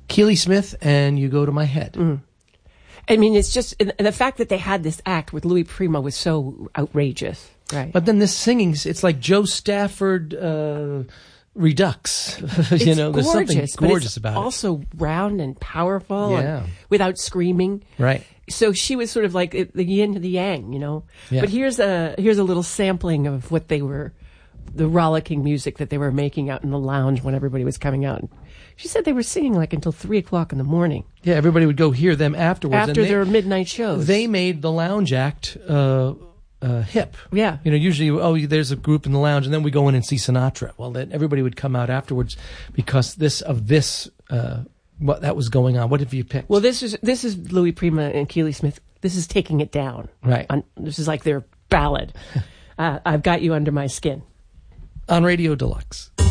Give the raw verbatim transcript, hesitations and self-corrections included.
Keely Smith and You Go to My Head. Mm. I mean, it's just, and the fact that they had this act with Louis Prima was so outrageous. Right. But then this singing, it's like Joe Stafford uh, Redux. you know, there's something gorgeous, gorgeous but about it's also round and powerful, Yeah. and without screaming. it. Right. So she was sort of like the yin to the yang, you know. Yeah. But here's a here's a little sampling of what they were, the rollicking music that they were making out in the lounge when everybody was coming out. She said they were singing like until three o'clock in the morning. Yeah, everybody would go hear them afterwards. After and they, their midnight shows. They made the lounge act uh, uh, hip. Yeah. You know, usually, oh, there's a group in the lounge, and then we go in and see Sinatra. Well, then everybody would come out afterwards because this of this, uh, what that was going on. What have you picked? Well, this is this is Louis Prima and Keely Smith. This is Taking It Down. Right. On, this is like their ballad. uh, I've Got You Under My Skin. On Radio Deluxe.